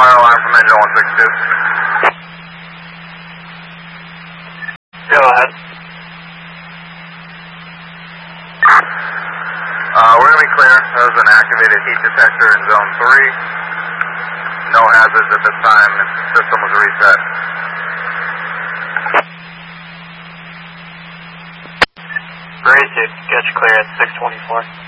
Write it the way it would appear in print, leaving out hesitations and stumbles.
fire alarm from engine 162. Go ahead. We're going to be clear. There's an activated heat detector in zone 3. No hazards at this time. The system was reset. Great, dude. Get you clear at 624.